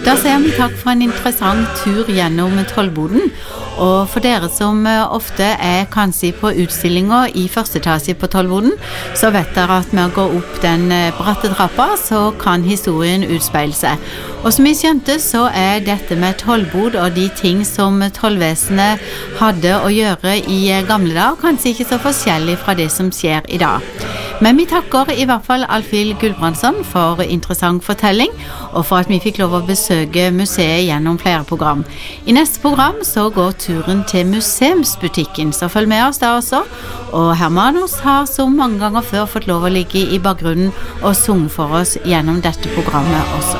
Da sier vi takk for en interessant tur gjennom Tollboden, og for dere som ofte kanskje på utstillinger i første etasje på Tollboden, så vet dere at med å gå opp den bratte trappa, så kan historien utspeile seg. Og som vi skjønte, så dette med tollbod og de ting som tollvesenet hadde å gjøre i gamle dager, kanskje ikke så forskjellig fra det som skjer i dag. Men vi takker i hvert fall Alfhild Gulbrandsson for interessant fortelling, og for at vi fikk lov å besøke museet gjennom flere program. I neste program så går turen til museumsbutikken, så følg med oss da også. Og Hermanus har så mange ganger før fått lov å ligge i bakgrunnen og sunge for oss gjennom dette programmet også.